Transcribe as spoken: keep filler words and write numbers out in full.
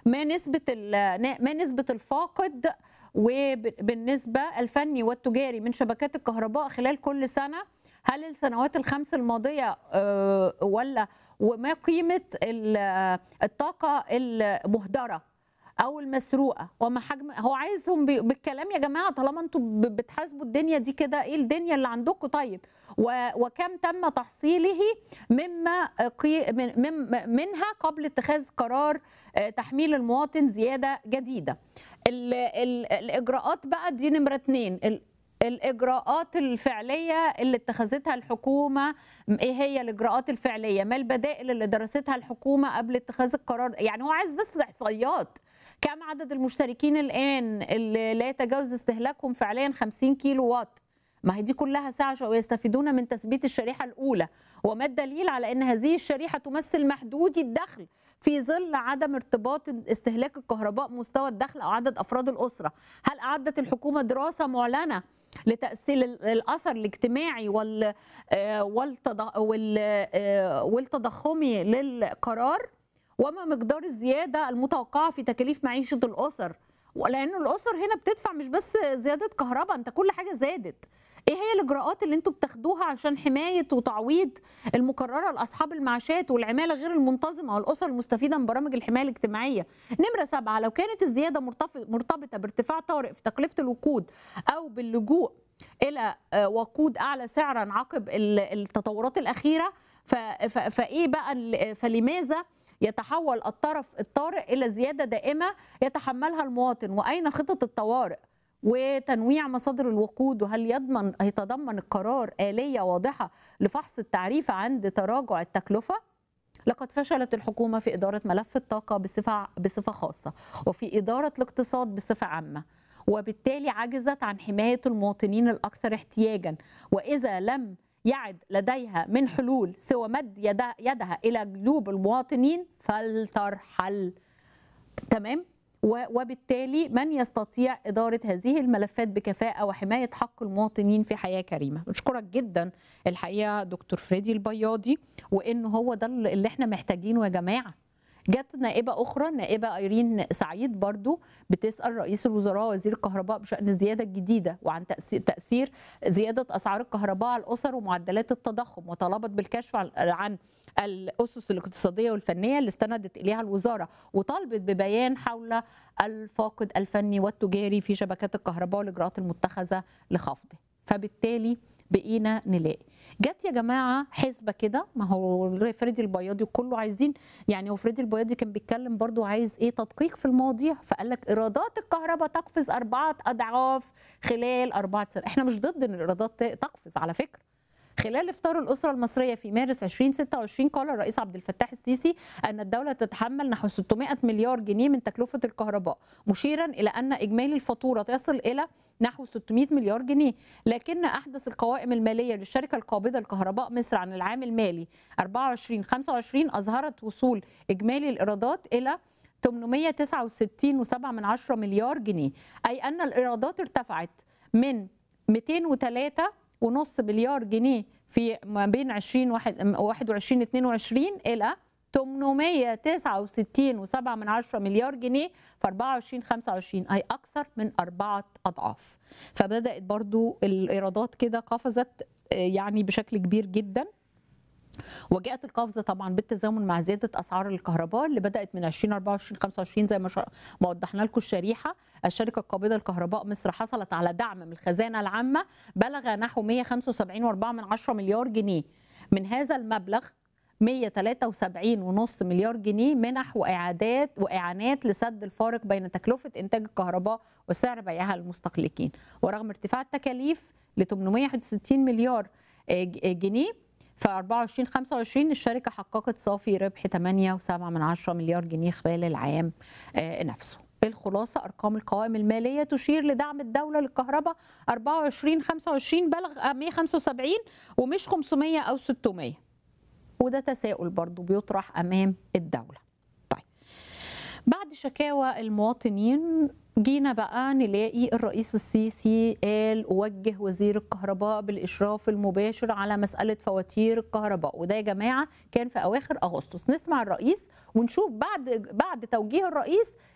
ما نسبة ما نسبة الفاقد وبالنسبة الفني والتجاري من شبكات الكهرباء خلال كل سنة؟ هل السنوات الخمس الماضية ولا وما قيمة الطاقة المهدرة او المسروقه وما حجم؟ هو عايزهم بالكلام يا جماعه، طالما انتم بتحاسبوا الدنيا دي كده، ايه الدنيا اللي عندكم طيب؟ وكم تم تحصيله مما منها قبل اتخاذ قرار تحميل المواطن زياده جديده. ال ال الاجراءات بقى دي نمره اتنين، الإجراءات الفعلية اللي اتخذتها الحكومة. إيه هي الإجراءات الفعلية؟ ما البدائل اللي درستها الحكومة قبل اتخاذ القرار؟ يعني هو عايز بس إحصائيات. كم عدد المشتركين الآن اللي لا يتجاوز استهلاكهم فعليا خمسين كيلو وات؟ ما هي دي كلها ساعة ويستفيدون من تثبيت الشريحة الأولى. وما الدليل على أن هذه الشريحة تمثل محدودي الدخل في ظل عدم ارتباط استهلاك الكهرباء مستوى الدخل أو عدد أفراد الأسرة؟ هل أعدت الحكومة دراسة معلنة لتأثير الأثر الاجتماعي والتضخمي للقرار؟ وما مقدار الزيادة المتوقعة في تكاليف معيشة الأسر؟ لأن الأسر هنا بتدفع مش بس زيادة كهرباء، أنت كل حاجة زادت. ايه هي الاجراءات اللي انتم بتاخدوها عشان حمايه وتعويض المقرره لاصحاب المعاشات والعماله غير المنتظمه والاسر المستفيده من برامج الحمايه الاجتماعيه؟ نمره سبعه، لو كانت الزياده مرتبطه بارتفاع طارئ في تكلفه الوقود او باللجوء الى وقود اعلى سعرا عقب التطورات الاخيره، فايه بقى؟ فلماذا يتحول الطرف الطارئ الى زياده دائمه يتحملها المواطن؟ واين خطط الطوارئ وتنويع مصادر الوقود؟ وهل يضمن يتضمن القرار آلية واضحة لفحص التعريفة عند تراجع التكلفة؟ لقد فشلت الحكومة في إدارة ملف الطاقة بصفة بصفة خاصة وفي إدارة الاقتصاد بصفة عامة، وبالتالي عجزت عن حماية المواطنين الأكثر احتياجا. وإذا لم يعد لديها من حلول سوى مد يدها إلى جيوب المواطنين فلترحل. تمام؟ وبالتالي من يستطيع إدارة هذه الملفات بكفاءة وحماية حق المواطنين في حياة كريمة؟ بشكرك جدا الحقيقة دكتور فريدي البياضي، وإنه هو ده اللي احنا محتاجينه يا جماعة. جت نائبة أخرى، نائبة ايرين سعيد، برضو بتسأل رئيس الوزراء وزير الكهرباء بشأن الزيادة الجديدة وعن تأثير زيادة أسعار الكهرباء على الأسر ومعدلات التضخم، وطلبت بالكشف عن الأسس الاقتصادية والفنية اللي استندت إليها الوزارة، وطالبت ببيان حول الفاقد الفني والتجاري في شبكات الكهرباء والإجراءات المتخذة لخفضه. فبالتالي بقينا نلاقي جت يا جماعه حسبه كده. ما هو فريدي البياضي كله عايزين، يعني هو فريدي البياضي كان بيتكلم برضو عايز ايه؟ تدقيق في المواضيع. فقال لك ايرادات الكهرباء تقفز اربعه اضعاف خلال اربعه سنوات. احنا مش ضد ان الايرادات تقفز على فكره. خلال افطار الاسره المصريه في مارس ألفين وستة وعشرين قال الرئيس عبد الفتاح السيسي ان الدوله تتحمل نحو ستمائة مليار جنيه من تكلفه الكهرباء، مشيرا الى ان اجمالي الفاتوره تصل الى نحو ستمائة مليار جنيه. لكن احدث القوائم الماليه للشركه القابضه لكهرباء مصر عن العام المالي أربعة وعشرين خمسة وعشرين اظهرت وصول اجمالي الايرادات الى ثمانمائة وتسعة وستين فاصلة سبعة مليار جنيه، اي ان الايرادات ارتفعت من مئتين وثلاثة فاصلة خمسة مليار جنيه في ما بين ألفين وواحد وعشرين واثنين وعشرين الى ثمانمائة وتسعة وستين فاصلة سبعة مليار جنيه في أربعة وعشرين خمسة وعشرين، اي اكثر من اربعه اضعاف. فبدات برضو الايرادات كده قفزت يعني بشكل كبير جدا. وجاءت القفزه طبعا بالتزامن مع زياده اسعار الكهرباء اللي بدات من ألفين وأربعة وعشرين خمسة وعشرين زي ما ما وضحنا لكم الشريحه. الشركه القابضه للكهرباء مصر حصلت على دعم من الخزانه العامه بلغ نحو مئة وخمسة وسبعين فاصلة أربعة مليار جنيه. من هذا المبلغ مئة وثلاثة وسبعين فاصلة خمسة مليار جنيه منح واعادات واعانات لسد الفارق بين تكلفه انتاج الكهرباء وسعر بيعها للمستهلكين. ورغم ارتفاع التكاليف ل ثمانمائة وواحد وستين مليار جنيه في أربعة وعشرين خمسة وعشرين الشركه حققت صافي ربح ثمانية فاصلة سبعة مليار جنيه خلال العام نفسه. الخلاصه ارقام القوائم الماليه تشير لدعم الدوله للكهرباء أربعة وعشرين خمسة وعشرين بلغ مئة وخمسة وسبعين ومش خمسمائة او ستمائة، وده تساؤل برضو بيطرح امام الدوله. طيب بعد شكاوى المواطنين جينا بقى نلاقي الرئيس السيسي قال أوجه وزير الكهرباء بالإشراف المباشر على مسألة فواتير الكهرباء، وده يا جماعة كان في أواخر أغسطس. نسمع الرئيس ونشوف بعد بعد توجيه الرئيس